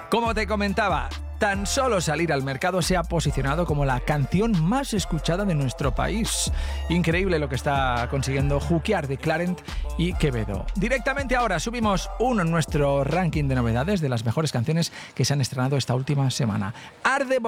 Como te comentaba, tan solo salir al mercado se ha posicionado como la canción más escuchada de nuestro país. Increíble lo que está consiguiendo jukear de Clarent y Quevedo. Directamente ahora subimos uno en nuestro ranking de novedades de las mejores canciones que se han estrenado esta última semana. Arde